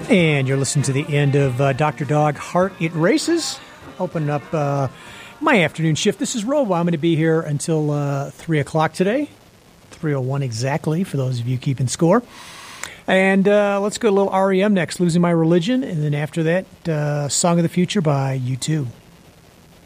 And you're listening to the end of Dr. Dog, Heart It Races. Opening up my afternoon shift. This is Robo. I'm going to be here until 3 o'clock today. 3:01 exactly, for those of you keeping score. And let's go to a little REM next, Losing My Religion. And then after that, Song of the Future by U2.